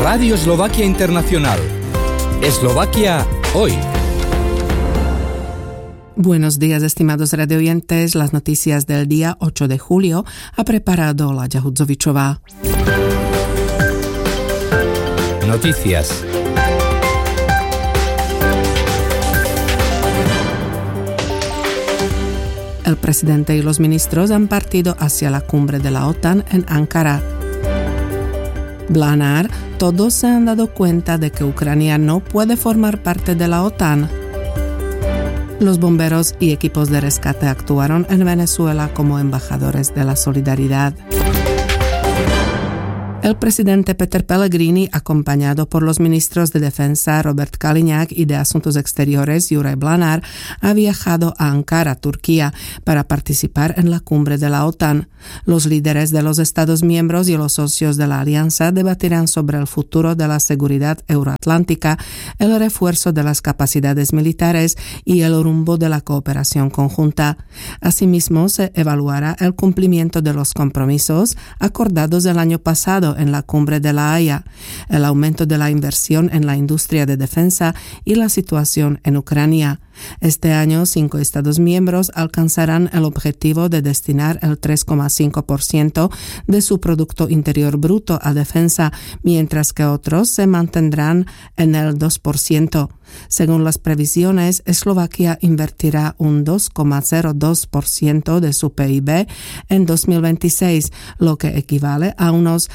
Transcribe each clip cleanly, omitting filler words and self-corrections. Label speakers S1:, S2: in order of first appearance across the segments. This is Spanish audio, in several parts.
S1: Radio Eslovaquia Internacional. Eslovaquia hoy.
S2: Buenos días, estimados radioyentes. Las noticias del día 8 de julio ha preparado Láďa Hudzovičová.
S1: Noticias.
S2: El presidente y los ministros han partido hacia la cumbre de la OTAN en Ankara. Blanár, todos se han dado cuenta de que Ucrania no puede formar parte de la OTAN. Los bomberos y equipos de rescate actuaron en Venezuela como embajadores de la solidaridad. El presidente Peter Pellegrini, acompañado por los ministros de Defensa Robert Kaliňák y de Asuntos Exteriores Juraj Blanár, ha viajado a Ankara, Turquía, para participar en la cumbre de la OTAN. Los líderes de los Estados miembros y los socios de la alianza debatirán sobre el futuro de la seguridad euroatlántica, el refuerzo de las capacidades militares y el rumbo de la cooperación conjunta. Asimismo, se evaluará el cumplimiento de los compromisos acordados el año pasado en la cumbre de La Haya, el aumento de la inversión en la industria de defensa y la situación en Ucrania. Este año, 5 Estados miembros alcanzarán el objetivo de destinar el 3,5% de su Producto Interior Bruto a defensa, mientras que otros se mantendrán en el 2%. Según las previsiones, Eslovaquia invertirá un 2,02% de su PIB en 2026, lo que equivale a unos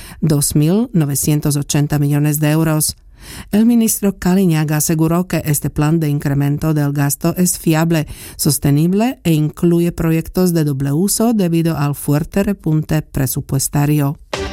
S2: 2.980 millones de euros. El ministro Kaliňák aseguró que este plan de incremento del gasto es fiable, sostenible e incluye proyectos de doble uso debido al fuerte repunte presupuestario.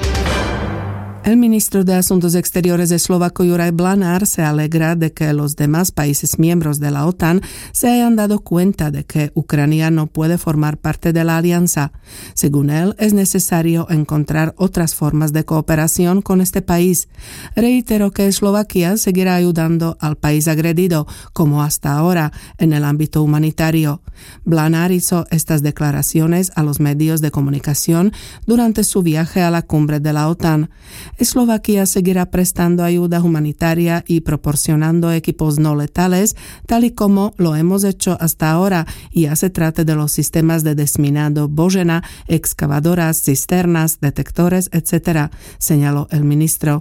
S2: El ministro de Asuntos Exteriores eslovaco Juraj Blanár se alegra de que los demás países miembros de la OTAN se hayan dado cuenta de que Ucrania no puede formar parte de la alianza. Según él, es necesario encontrar otras formas de cooperación con este país. Reiteró que Eslovaquia seguirá ayudando al país agredido, como hasta ahora, en el ámbito humanitario. Blanár hizo estas declaraciones a los medios de comunicación durante su viaje a la cumbre de la OTAN. Eslovaquia seguirá prestando ayuda humanitaria y proporcionando equipos no letales, tal y como lo hemos hecho hasta ahora, ya se trate de los sistemas de desminado Božena, excavadoras, cisternas, detectores, etc., señaló el ministro.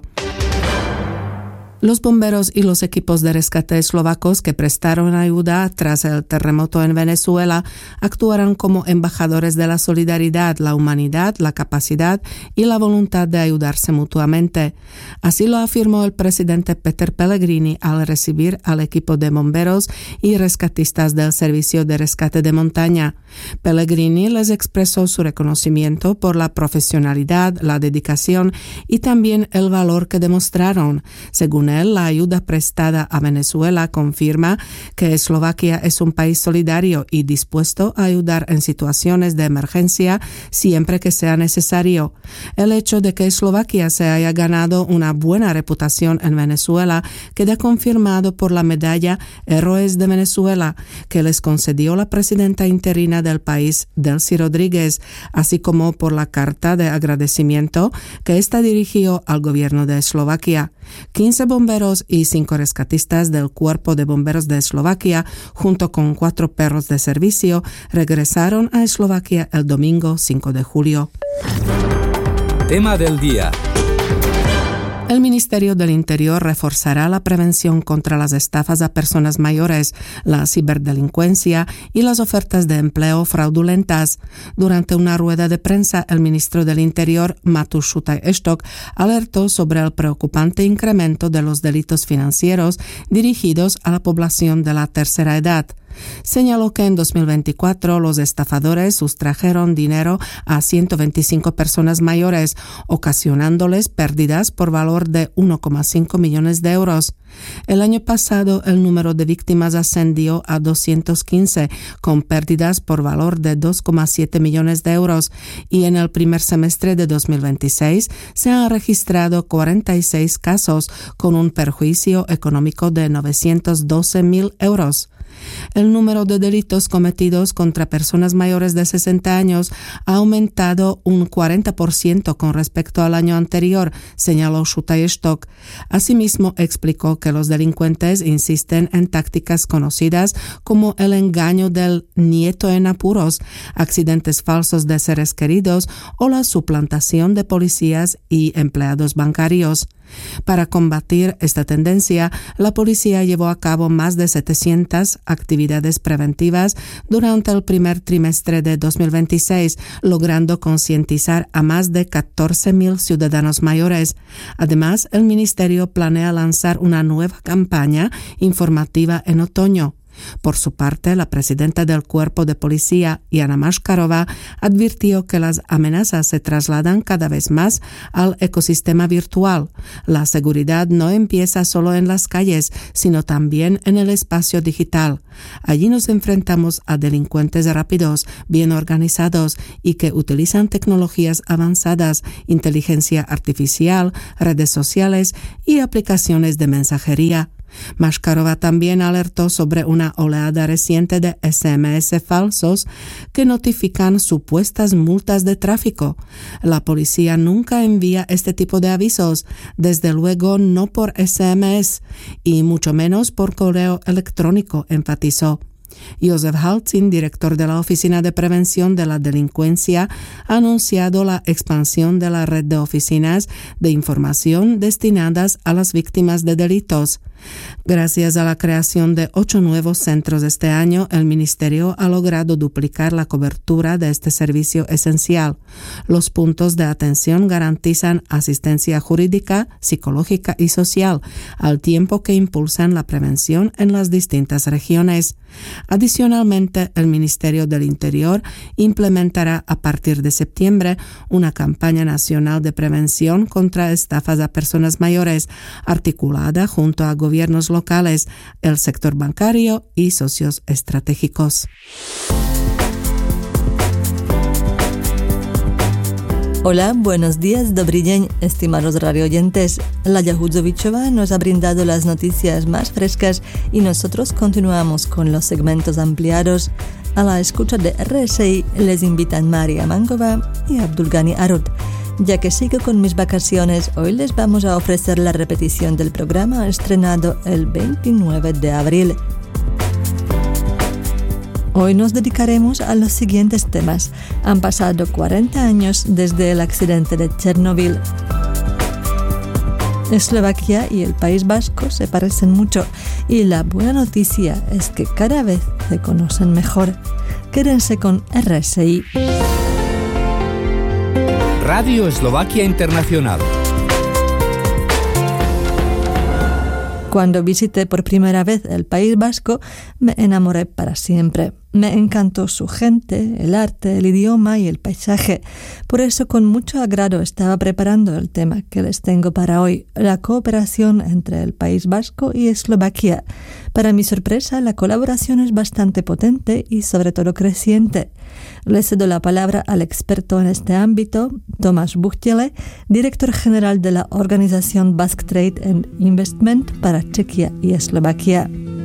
S2: Los bomberos y los equipos de rescate eslovacos que prestaron ayuda tras el terremoto en Venezuela actuarán como embajadores de la solidaridad, la humanidad, la capacidad y la voluntad de ayudarse mutuamente. Así lo afirmó el presidente Peter Pellegrini al recibir al equipo de bomberos y rescatistas del Servicio de Rescate de Montaña. Pellegrini les expresó su reconocimiento por la profesionalidad, la dedicación y también el valor que demostraron. Según él, la ayuda prestada a Venezuela confirma que Eslovaquia es un país solidario y dispuesto a ayudar en situaciones de emergencia siempre que sea necesario. El hecho de que Eslovaquia se haya ganado una buena reputación en Venezuela queda confirmado por la medalla Héroes de Venezuela que les concedió la presidenta interina del país, Delcy Rodríguez, así como por la carta de agradecimiento que ésta dirigió al gobierno de Eslovaquia. 15 bomberos y 5 rescatistas del Cuerpo de Bomberos de Eslovaquia, junto con 4 perros de servicio, regresaron a Eslovaquia el domingo 5 de julio.
S1: Tema del día.
S2: El Ministerio del Interior reforzará la prevención contra las estafas a personas mayores, la ciberdelincuencia y las ofertas de empleo fraudulentas. Durante una rueda de prensa, el ministro del Interior, Matúš Šutaj-Eštok, alertó sobre el preocupante incremento de los delitos financieros dirigidos a la población de la tercera edad. Señaló que en 2024 los estafadores sustrajeron dinero a 125 personas mayores, ocasionándoles pérdidas por valor de 1,5 millones de euros. El año pasado el número de víctimas ascendió a 215, con pérdidas por valor de 2,7 millones de euros, y en el primer semestre de 2026 se han registrado 46 casos con un perjuicio económico de 912.000 euros. El número de delitos cometidos contra personas mayores de 60 años ha aumentado un 40% con respecto al año anterior, señaló Schutterstock. Asimismo, explicó que los delincuentes insisten en tácticas conocidas como el engaño del nieto en apuros, accidentes falsos de seres queridos o la suplantación de policías y empleados bancarios. Para combatir esta tendencia, la policía llevó a cabo más de 700 actividades preventivas durante el primer trimestre de 2026, logrando concientizar a más de 14.000 ciudadanos mayores. Además, el ministerio planea lanzar una nueva campaña informativa en otoño. Por su parte, la presidenta del Cuerpo de Policía, Jana Maškarová, advirtió que las amenazas se trasladan cada vez más al ecosistema virtual. La seguridad no empieza solo en las calles, sino también en el espacio digital. Allí nos enfrentamos a delincuentes rápidos, bien organizados y que utilizan tecnologías avanzadas, inteligencia artificial, redes sociales y aplicaciones de mensajería. Maškarová también alertó sobre una oleada reciente de SMS falsos que notifican supuestas multas de tráfico. La policía nunca envía este tipo de avisos, desde luego no por SMS y mucho menos por correo electrónico, enfatizó. Josef Haltzin, director de la Oficina de Prevención de la Delincuencia, ha anunciado la expansión de la red de oficinas de información destinadas a las víctimas de delitos. Gracias a la creación de 8 nuevos centros este año, el Ministerio ha logrado duplicar la cobertura de este servicio esencial. Los puntos de atención garantizan asistencia jurídica, psicológica y social, al tiempo que impulsan la prevención en las distintas regiones. Adicionalmente, el Ministerio del Interior implementará a partir de septiembre una campaña nacional de prevención contra estafas a personas mayores, articulada junto a gobiernos locales, el sector bancario y socios estratégicos.
S3: Hola, buenos días, dobrý deň, estimados radioyentes. Laďa Hudzovičová nos ha brindado las noticias más frescas y nosotros continuamos con los segmentos ampliados. A la escucha de RSI les invitan Maria Mangova y Abdulgani Arut. Ya que sigo con mis vacaciones, hoy les vamos a ofrecer la repetición del programa estrenado el 29 de abril. Hoy nos dedicaremos a los siguientes temas. Han pasado 40 años desde el accidente de Chernobyl. Eslovaquia y el País Vasco se parecen mucho y la buena noticia es que cada vez se conocen mejor. Quédense con RSI.
S1: Radio Eslovaquia Internacional.
S3: Cuando visité por primera vez el País Vasco, me enamoré para siempre. Me encantó su gente, el arte, el idioma y el paisaje. Por eso, con mucho agrado estaba preparando el tema que les tengo para hoy, la cooperación entre el País Vasco y Eslovaquia. Para mi sorpresa, la colaboración es bastante potente y sobre todo creciente. Le cedo la palabra al experto en este ámbito, Tomáš Buchtele, director general de la organización Basque Trade and Investment para Chequia y Eslovaquia.